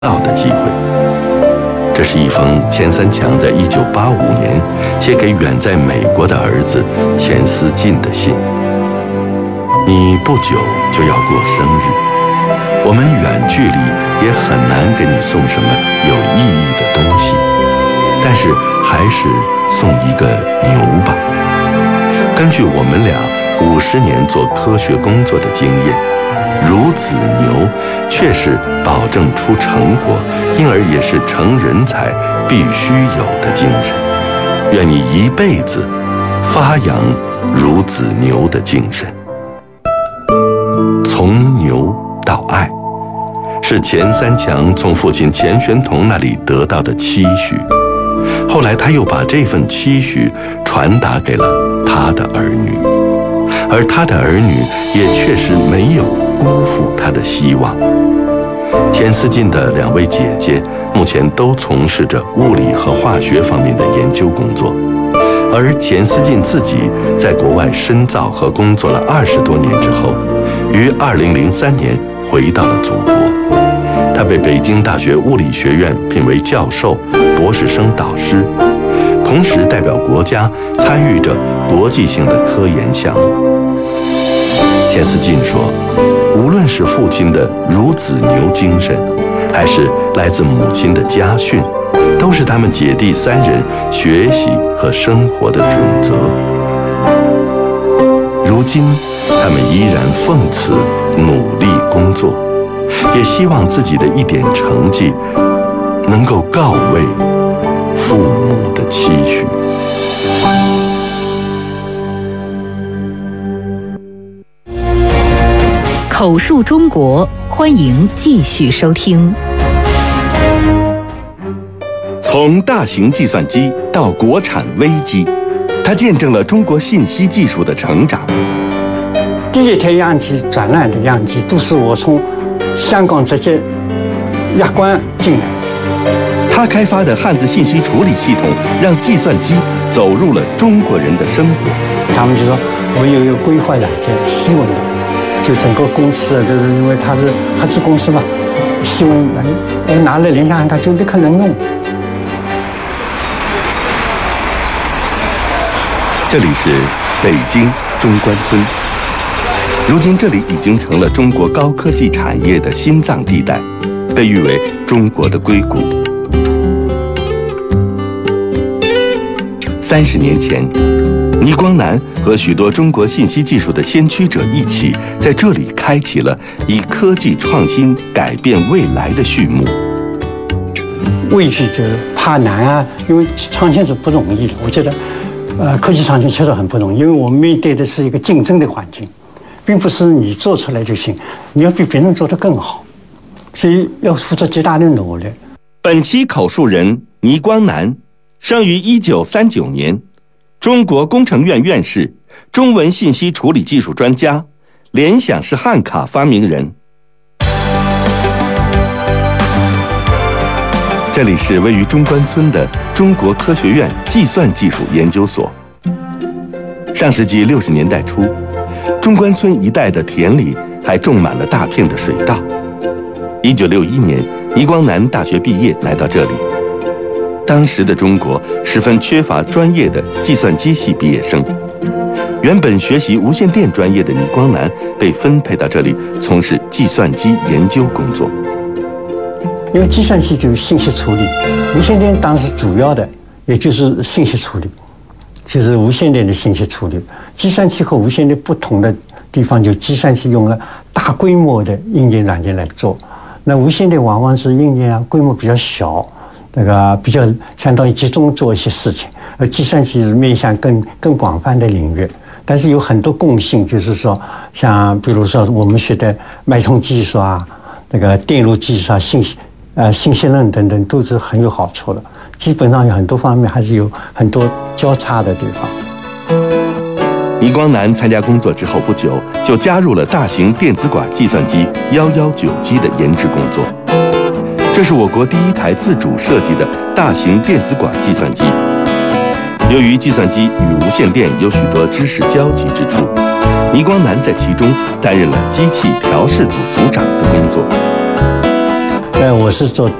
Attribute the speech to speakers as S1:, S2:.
S1: 到的机会。这是一封钱三强在1985年写给远在美国的儿子钱思进的信。你不久就要过生日，我们远距离也很难给你送什么有意义的东西，但是还是送一个牛吧。根据我们俩50年做科学工作的经验，孺子牛确是保证出成果，因而也是成人才必须有的精神。愿你一辈子发扬孺子牛的精神。从牛到爱，是钱三强从父亲钱玄同那里得到的期许。后来他又把这份期许传达给了他的儿女，而他的儿女也确实没有辜负他的希望。钱思进的2位姐姐目前都从事着物理和化学方面的研究工作，而钱思进自己在国外深造和工作了20多年之后，于2003年回到了祖国。他被北京大学物理学院聘为教授、博士生导师，同时代表国家参与着国际性的科研项目。钱思进说，无论是父亲的孺子牛精神，还是来自母亲的家训，都是他们姐弟3人学习和生活的准则。如今他们依然奉此努力工作，也希望自己的一点成绩能够告慰父母的期许。
S2: 口述中国，欢迎继续收听。
S1: 从大型计算机到国产微机，它见证了中国信息技术的成长。
S3: 第一台样机转来的样机都是我从香港直接压关进来。
S1: 他开发的汉字信息处理系统，让计算机走入了中国人的生活。
S3: 他们就说我有一个规划软件，西文的，就整个公司就是因为它是合资公司嘛，西文我拿了联想汉卡就立刻能用。
S1: 这里是北京中关村，如今这里已经成了中国高科技产业的心脏地带，被誉为中国的硅谷。30年前，倪光南和许多中国信息技术的先驱者一起，在这里开启了以科技创新改变未来的序幕。
S3: 畏惧就是怕难啊，因为创新是不容易的。我觉得，科技创新确实很不容易，因为我们面对的是一个竞争的环境，并不是你做出来就行，你要比别人做得更好，所以要付出极大的努力。
S1: 本期口述人倪光南，生于1939年，中国工程院院士，中文信息处理技术专家，联想式汉卡发明人。这里是位于中关村的中国科学院计算技术研究所。上世纪60年代初，中关村一带的田里还种满了大片的水稻。1961年，倪光南大学毕业来到这里。当时的中国十分缺乏专业的计算机系毕业生，原本学习无线电专业的倪光南被分配到这里从事计算机研究工作。
S3: 因为计算机就是信息处理，无线电当时主要的也就是信息处理，就是无线电的信息处理。计算机和无线电不同的地方，就计算机用了大规模的硬件软件来做，那无线电往往是硬件规模比较小，那个比较相当于集中做一些事情，而计算机是面向更广泛的领域。但是有很多共性，就是说，像比如说我们学的脉冲技术啊，那个电路技术啊，信息论等等，都是很有好处的。基本上有很多方面还是有很多交叉的地方。
S1: 倪光南参加工作之后不久，就加入了大型电子管计算机119机的研制工作。这是我国第一台自主设计的大型电子管计算机。由于计算机与无线电有许多知识交集之处，倪光南在其中担任了机器调试组组长的工作。
S3: 我是做